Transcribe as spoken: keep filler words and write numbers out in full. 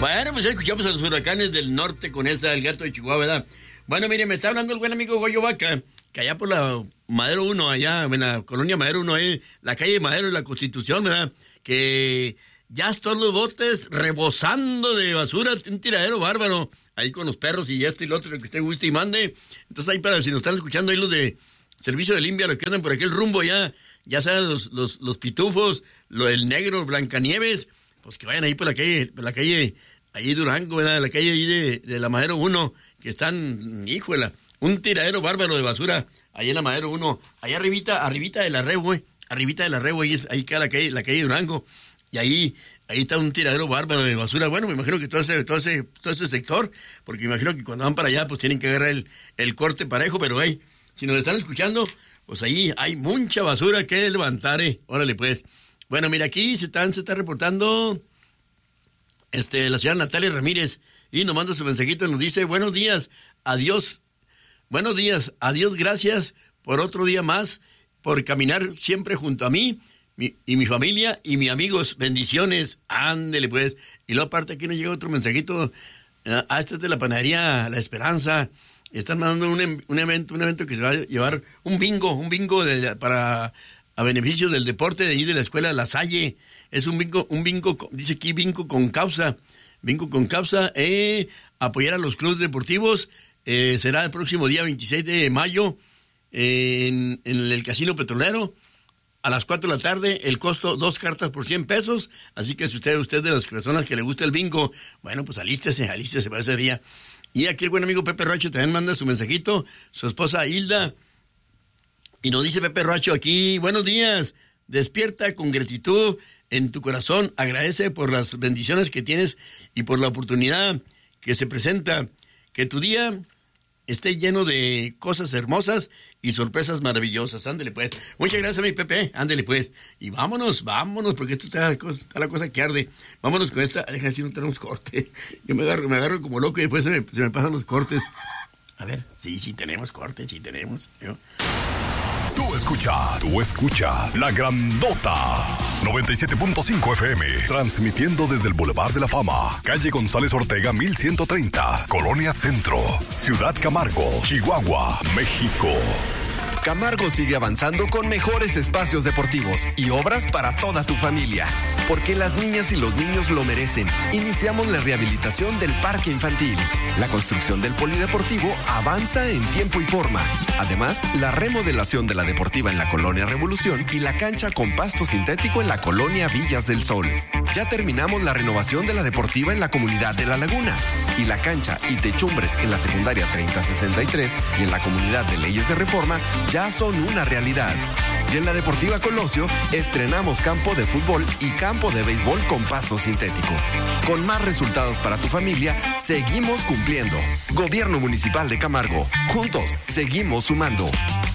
Bueno, pues escuchamos a los huracanes del norte con esa del gato de Chihuahua, ¿verdad? Bueno, mire, me está hablando el buen amigo Goyo Vaca, que allá por la Madero uno, allá en la colonia Madero uno, ahí, la calle Madero y la Constitución, ¿verdad? Que ya están los botes rebosando de basura, un tiradero bárbaro, ahí con los perros y esto y lo otro, lo que usted guste y mande. Entonces ahí para si nos están escuchando ahí los de servicio de limpia, los que andan por aquel rumbo ya, ya saben, los, los, los pitufos, lo del negro, Blancanieves, pues que vayan ahí por la calle, por la calle, ahí Durango, ¿verdad? La calle ahí de, de la Madero uno, que están, híjole, un tiradero bárbaro de basura, ahí en la Madero uno, allá arribita, arribita de la Rebo, güey, arribita de la Rebo, ahí, es, ahí queda la calle, la calle Durango, y ahí, ahí está un tiradero bárbaro de basura. Bueno, me imagino que todo ese, todo ese, todo ese sector, porque me imagino que cuando van para allá, pues tienen que agarrar el, el corte parejo, pero hey, si nos están escuchando, pues ahí hay mucha basura que levantar, eh. Órale, pues. Bueno, mira, aquí se están, se está reportando este, la señora Natalia Ramírez, y nos manda su mensajito, nos dice, buenos días, adiós, buenos días, adiós, gracias por otro día más, por caminar siempre junto a mí, mi, y mi familia, y mis amigos, bendiciones, ándele pues. Y luego aparte aquí nos llega otro mensajito, a este de la panadería La Esperanza, están mandando un, un evento, un evento que se va a llevar, un bingo, un bingo de, para, a beneficio del deporte de ahí de la escuela La Salle, es un bingo, un bingo, dice aquí bingo con causa, bingo con causa, eh, apoyar a los clubes deportivos, eh, será el próximo día veintiséis de mayo, eh, en, en el Casino Petrolero, a las cuatro de la tarde, el costo, dos cartas por cien pesos, así que si usted, usted de las personas que le gusta el bingo, bueno, pues alístese, alístese para ese día. Y aquí el buen amigo Pepe Roacho también manda su mensajito, su esposa Hilda, y nos dice Pepe Roacho aquí, buenos días, despierta con gratitud en tu corazón, agradece por las bendiciones que tienes y por la oportunidad que se presenta, que tu día esté lleno de cosas hermosas y sorpresas maravillosas. Ándele pues. Muchas gracias, mi Pepe. Ándele pues. Y vámonos, vámonos, porque esto está, está la cosa que arde. Vámonos con esta. Deja si no tenemos corte. Yo me agarro, me agarro como loco y después se me, se me pasan los cortes. A ver, sí, sí tenemos corte, sí tenemos. ¿Yo? Tú escuchas, tú escuchas La Grandota noventa y siete punto cinco F M, transmitiendo desde el Boulevard de la Fama, calle González Ortega mil ciento treinta, Colonia Centro, Ciudad Camargo, Chihuahua, México. Camargo sigue avanzando con mejores espacios deportivos y obras para toda tu familia. Porque las niñas y los niños lo merecen. Iniciamos la rehabilitación del parque infantil. La construcción del polideportivo avanza en tiempo y forma. Además, la remodelación de la deportiva en la Colonia Revolución y la cancha con pasto sintético en la Colonia Villas del Sol. Ya terminamos la renovación de la deportiva en la comunidad de La Laguna. Y la cancha y techumbres en la secundaria treinta sesenta y tres y en la comunidad de Leyes de Reforma ya son una realidad. Y en la Deportiva Colosio estrenamos campo de fútbol y campo de béisbol con pasto sintético. Con más resultados para tu familia, seguimos cumpliendo. Gobierno Municipal de Camargo. Juntos, seguimos sumando.